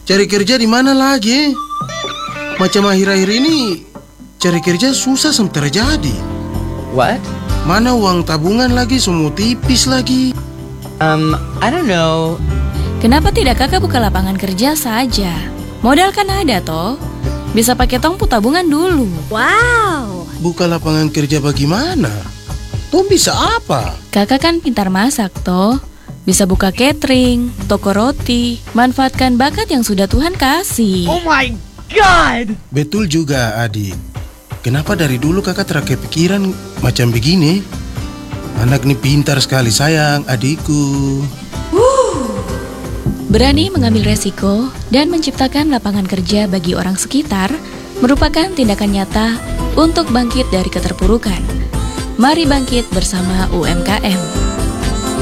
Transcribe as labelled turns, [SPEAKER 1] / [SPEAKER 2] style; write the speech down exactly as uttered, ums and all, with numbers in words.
[SPEAKER 1] Cari kerja di mana lagi? Macam akhir-akhir ini cari kerja susah sampai terjadi.
[SPEAKER 2] What?
[SPEAKER 1] Mana uang tabungan lagi, semua tipis lagi.
[SPEAKER 2] Um, I don't know.
[SPEAKER 3] Kenapa tidak kakak buka lapangan kerja saja? Modal kan ada toh. Bisa pakai tongpu tabungan dulu.
[SPEAKER 4] Wow.
[SPEAKER 1] Buka lapangan kerja bagaimana? Tuh bisa apa?
[SPEAKER 3] Kakak kan pintar masak toh. Bisa buka catering, toko roti. Manfaatkan bakat yang sudah Tuhan kasih.
[SPEAKER 2] Oh my God!
[SPEAKER 1] Betul juga, adik. Kenapa dari dulu kakak terakhir pikiran macam begini? Anak ini pintar sekali, sayang, adikku.
[SPEAKER 3] Berani mengambil resiko dan menciptakan lapangan kerja bagi orang sekitar merupakan tindakan nyata untuk bangkit dari keterpurukan. Mari bangkit bersama U M K M.